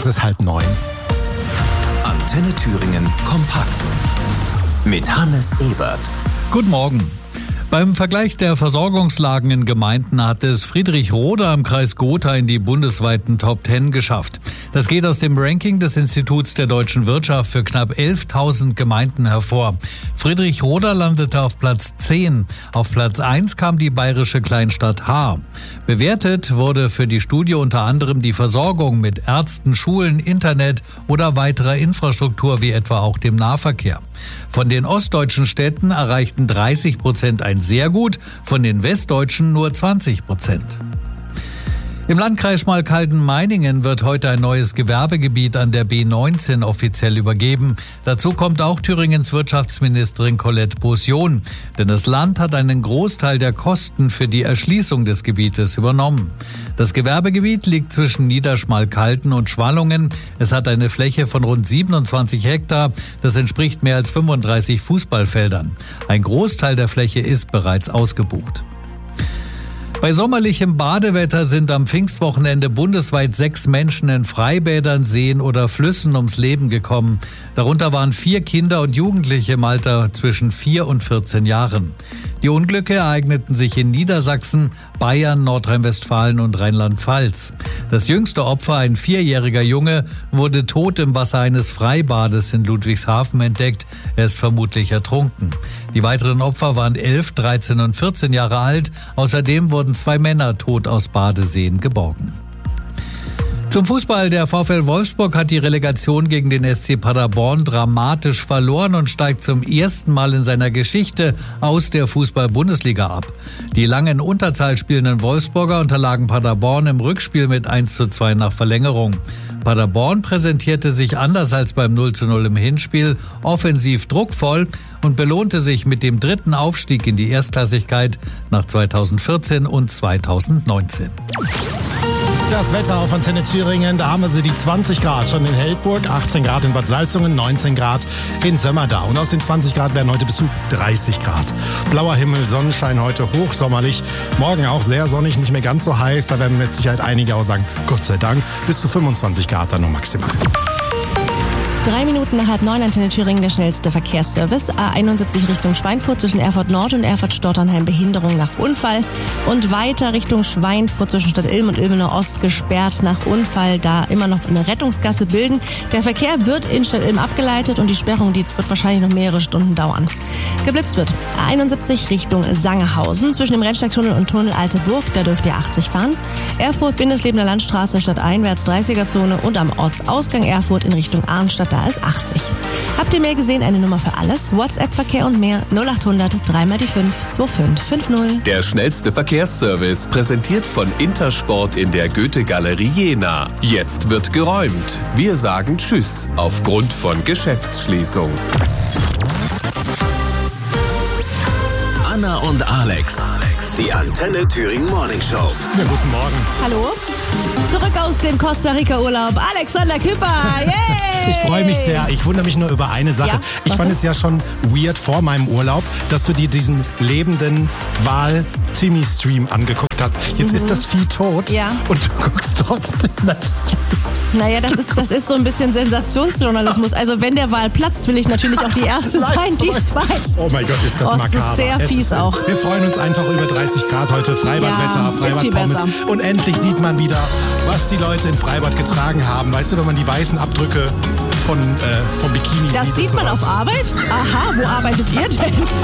Es ist 8:30. Antenne Thüringen kompakt mit Hannes Ebert. Guten Morgen. Beim Vergleich der Versorgungslagen in Gemeinden hat es Friedrichroda im Kreis Gotha in die bundesweiten Top 10 geschafft. Das geht aus dem Ranking des Instituts der deutschen Wirtschaft für knapp 11.000 Gemeinden hervor. Friedrichroda landete auf Platz 10. Auf Platz 1 kam die bayerische Kleinstadt Haar. Bewertet wurde für die Studie unter anderem die Versorgung mit Ärzten, Schulen, Internet oder weiterer Infrastruktur wie etwa auch dem Nahverkehr. Von den ostdeutschen Städten erreichten 30% ein sehr gut, von den westdeutschen nur 20%. Im Landkreis Schmalkalden-Meiningen wird heute ein neues Gewerbegebiet an der B19 offiziell übergeben. Dazu kommt auch Thüringens Wirtschaftsministerin Colette Beausion. Denn das Land hat einen Großteil der Kosten für die Erschließung des Gebietes übernommen. Das Gewerbegebiet liegt zwischen Niederschmalkalden und Schwallungen. Es hat eine Fläche von rund 27 Hektar. Das entspricht mehr als 35 Fußballfeldern. Ein Großteil der Fläche ist bereits ausgebucht. Bei sommerlichem Badewetter sind am Pfingstwochenende bundesweit 6 Menschen in Freibädern, Seen oder Flüssen ums Leben gekommen. Darunter waren 4 Kinder und Jugendliche im Alter zwischen 4 und 14 Jahren. Die Unglücke ereigneten sich in Niedersachsen, Bayern, Nordrhein-Westfalen und Rheinland-Pfalz. Das jüngste Opfer, ein 4-jähriger Junge, wurde tot im Wasser eines Freibades in Ludwigshafen entdeckt. Er ist vermutlich ertrunken. Die weiteren Opfer waren 11, 13 und 14 Jahre alt. Außerdem wurden 2 Männer tot aus Badeseen geborgen. Zum Fußball. Der VfL Wolfsburg hat die Relegation gegen den SC Paderborn dramatisch verloren und steigt zum ersten Mal in seiner Geschichte aus der Fußball-Bundesliga ab. Die lange in Unterzahl spielenden Wolfsburger unterlagen Paderborn im Rückspiel mit 1:2 nach Verlängerung. Paderborn präsentierte sich anders als beim 0:0 im Hinspiel, offensiv druckvoll und belohnte sich mit dem 3. Aufstieg in die Erstklassigkeit nach 2014 und 2019. Das Wetter auf Antenne Thüringen, da haben wir die 20 Grad schon in Heldburg, 18 Grad in Bad Salzungen, 19 Grad in Sömmerda. Und aus den 20 Grad werden heute bis zu 30 Grad. Blauer Himmel, Sonnenschein heute, hochsommerlich. Morgen auch sehr sonnig, nicht mehr ganz so heiß. Da werden mit Sicherheit einige auch sagen, Gott sei Dank, bis zu 25 Grad dann noch maximal. 3 Minuten nach 8:30, Antenne Thüringen, der schnellste Verkehrsservice. A71 Richtung Schweinfurt zwischen Erfurt Nord und Erfurt-Storternheim, Behinderung nach Unfall. Und weiter Richtung Schweinfurt zwischen Stadt Ilm und Ilmenau Ost gesperrt nach Unfall. Da immer noch eine Rettungsgasse bilden. Der Verkehr wird in Stadt Ilm abgeleitet und die Sperrung, die wird wahrscheinlich noch mehrere Stunden dauern. Geblitzt wird A71 Richtung Sangerhausen zwischen dem Rennsteigtunnel und Tunnel Alte Burg. Da dürft ihr 80 fahren. Erfurt, Bindeslebender Landstraße, stadteinwärts 30er-Zone und am Ortsausgang Erfurt in Richtung Arnstadt. Da ist 80. Habt ihr mehr gesehen? Eine Nummer für alles? WhatsApp-Verkehr und mehr 0800 3x5 2550. Der schnellste Verkehrsservice, präsentiert von Intersport in der Goethe-Galerie Jena. Jetzt wird geräumt. Wir sagen Tschüss aufgrund von Geschäftsschließung. Anna und Alex. Die Antenne Thüringen Morning Show. Ja, guten Morgen. Hallo? Zurück aus dem Costa Rica Urlaub. Alexander Küpper. Yay! Ich freue mich sehr. Ich wundere mich nur über eine Sache. Ja, ich fand es ja schon weird vor meinem Urlaub, dass du dir diesen lebenden Wal-Timmy-Stream angeguckt hast. Jetzt ist das Vieh tot. Ja. Und du guckst trotzdem Livestream. Naja, das ist so ein bisschen Sensationsjournalismus. Also wenn der Wal platzt, will ich natürlich auch die Erste sein, die es weiß. Oh mein Gott, ist das Das makaber. ist sehr fies auch. Wir freuen uns einfach über 30 Grad heute. Freibadwetter, Ja, ist viel Freibadpommes. besser. Und endlich sieht man wieder, was die Leute in Freibad getragen haben. Weißt du, wenn man die weißen Abdrücke vom Bikini sieht. Das sieht und man sowas. auf Arbeit? Aha, wo arbeitet ihr denn?